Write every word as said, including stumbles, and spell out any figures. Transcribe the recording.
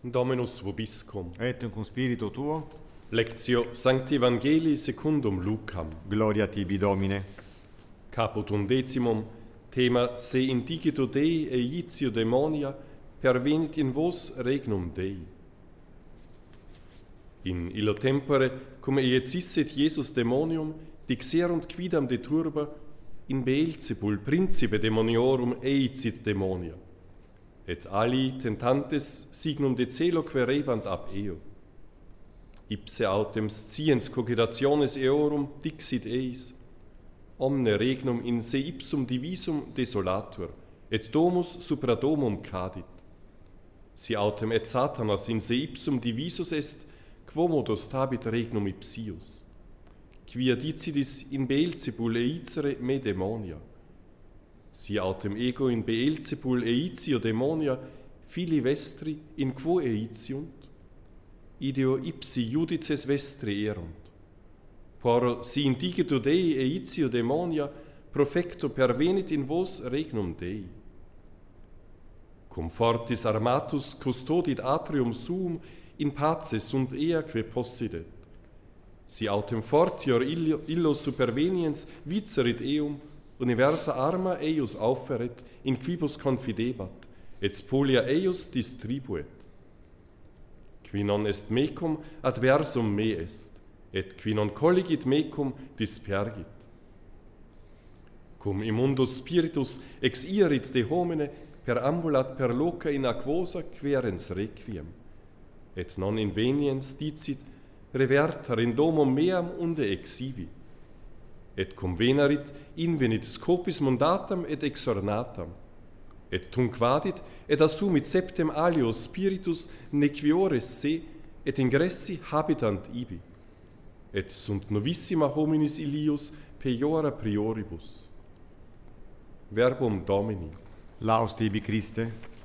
Dominus vobiscum. Et cum spiritu tuo, Lectio Sancti Evangelii secundum Lucam. gloria tibi Domine. Caput undecimum, thema se indigito Dei eiitio demonia, pervenit in vos regnum Dei. In illo tempore, cum eiecissent Iesus demonium, dixerunt quidam de turba, in Beelzebul, principe demoniorum, eicit demonia. Et ali tentantes signum de celo querebant ab eo. Ipse autem sciens cogitationes eorum dixit eis, omne regnum in se ipsum divisum desolatur, et domus supra domum cadit. Si autem et Satanas in se ipsum divisus est, quomodo stabit regnum ipsius. Quia dicidis in Beelzebul eicere me demonia. Si autem ego in Beelzebul eictio demonia, fili vestri in quo eictiunt? Ideo ipsi judices vestri erunt. Por si indigito Dei eictio demonia, profecto pervenit in vos regnum Dei. Cum fortis armatus custodit atrium suum, in pace sunt eaque possidet. Si autem fortior illo, illo superveniens vicerit eum, universa arma eius aufferet, in quibus confidebat, et spolia eius distribuet. Qui non est mecum, adversum me est, et qui non colligit mecum, dispergit. Cum immundus spiritus ex irit de homine, perambulat per loca in aquosa querens requiem, et non inveniens dicit, revertar in domum meam unde exivi. Et cum venerit, invenit scopis mundatam et exornatam, et tunc vadit, et assumit septem alios spiritus nequiores se, et ingressi habitant ibi. Et sunt novissima hominis illius peiora prioribus. Verbum Domini. Laus tibi Christe.